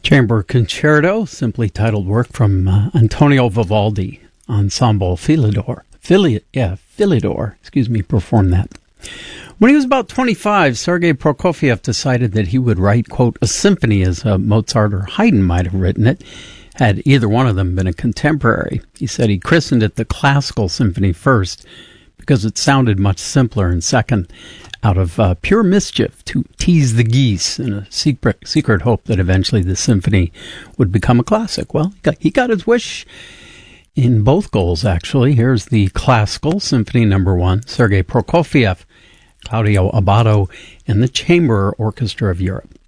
Chamber Concerto, simply titled work from Antonio Vivaldi, Ensemble Philidor. Philidor, performed that. When he was about 25, Sergei Prokofiev decided that he would write, quote, a symphony as Mozart or Haydn might have written it, had either one of them been a contemporary. He said he christened it the Classical Symphony first, because it sounded much simpler, and second, out of pure mischief to tease the geese in a secret hope that eventually the symphony would become a classic. Well, he got his wish in both goals, actually. Here's the Classical Symphony No. 1, Sergei Prokofiev, Claudio Abbado, and the Chamber Orchestra of Europe.